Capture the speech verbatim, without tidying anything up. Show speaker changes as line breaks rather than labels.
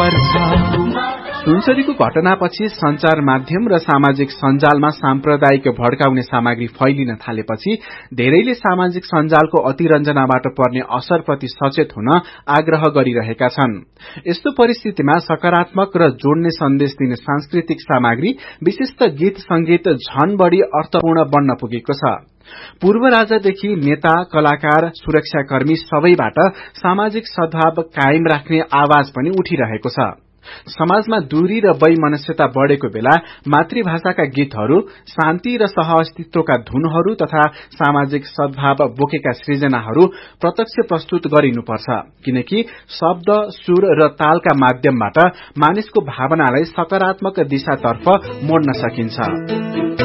पर्छ। सुनसरीको घटनापछि संचार माध्यम र सामाजिक सञ्जालमा साम्प्रदायिक भड्काउने सामग्री फैलिन थालेपछि धेरैले सामाजिक सञ्जालको अतिरञ्जनाबाट पर्ने असरप्रति सचेत हुन आग्रह गरिरहेका छन्। यस्तो परिस्थितिमा सकारात्मक र जोड्ने सन्देश दिने सांस्कृतिक सामग्री विशेष त गीत संगीत झन बढ़ी अर्थपूर्ण बन्न पुगेको छ। पूर्व राजादेखि नेता, कलाकार, सुरक्षाकर्मी सबैबाट सामाजिक सद्भाव कायम राख्ने आवाज पनि उठिरहेको छ। समाजमा दूरी र वैमनस्यता बढ़ेको बेला मातृभाषाका गीतहरू, शान्ति र सहअस्तित्वका धुनहरू तथा सामाजिक सद्भाव बोकेका सृजनाहरू प्रत्यक्ष प्रस्तुत गरिनुपर्छ, किनकि शब्द, सुर र तालका माध्यमबाट मानिसको भावनालाई सकारात्मक दिशातर्फ मोड्न सकिन्छ।